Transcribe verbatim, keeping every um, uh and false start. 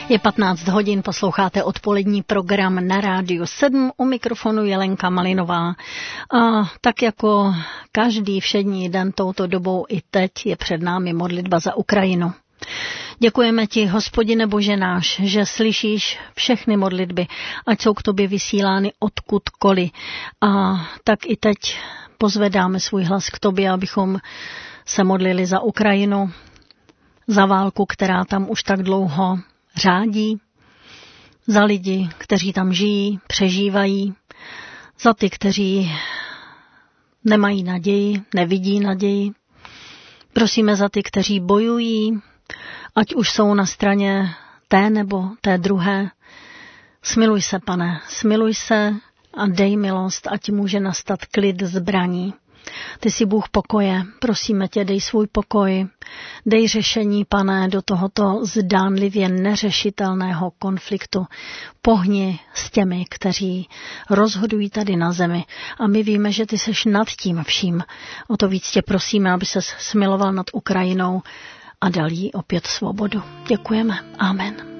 Je patnáct hodin, posloucháte odpolední program na Rádiu sedm, u mikrofonu Jelenka Malinová. A tak jako každý všední den touto dobou i teď je před námi modlitba za Ukrajinu. Děkujeme ti, Hospodine Bože náš, že slyšíš všechny modlitby, ať jsou k tobě vysílány odkudkoliv. A tak i teď pozvedáme svůj hlas k tobě, abychom se modlili za Ukrajinu, za válku, která tam už tak dlouho řádí, za lidi, kteří tam žijí, přežívají, za ty, kteří nemají naději, nevidí naději. Prosíme za ty, kteří bojují, ať už jsou na straně té nebo té druhé. Smiluj se, Pane, smiluj se a dej milost, ať může nastat klid zbraní. Ty jsi Bůh pokoje, prosíme tě, dej svůj pokoj, dej řešení, Pane, do tohoto zdánlivě neřešitelného konfliktu. Pohni s těmi, kteří rozhodují tady na zemi a my víme, že ty seš nad tím vším. O to víc tě prosíme, aby ses smiloval nad Ukrajinou a dal jí opět svobodu. Děkujeme. Amen.